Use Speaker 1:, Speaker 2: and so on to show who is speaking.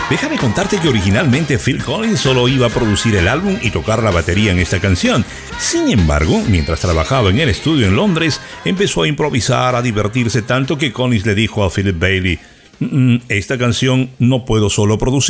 Speaker 1: Déjame contarte que originalmente Phil Collins solo iba a producir el álbum y tocar la batería en esta canción. Sin embargo, mientras trabajaba en el estudio en Londres, empezó a improvisar, a divertirse tanto que Collins le dijo a Philip Bailey: esta canción no puedo solo producir.